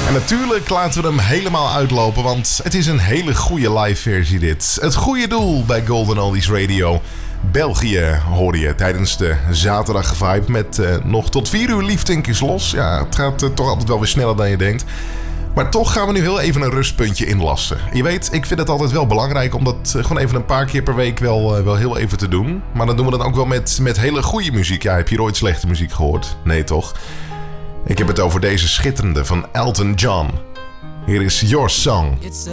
En natuurlijk laten we hem helemaal uitlopen, want het is een hele goede live versie dit. Het goede doel bij Golden Oldies Radio. België hoorde je tijdens de zaterdag vibe met nog tot 4 uur liefdenkjes los. Ja, het gaat toch altijd wel weer sneller dan je denkt. Maar toch gaan we nu heel even een rustpuntje inlassen. Je weet, ik vind het altijd wel belangrijk om dat gewoon even een paar keer per week wel heel even te doen. Maar dan doen we dat ook wel met hele goede muziek. Ja, heb je ooit slechte muziek gehoord? Nee, toch? Ik heb het over deze schitterende van Elton John. Hier is Your Song.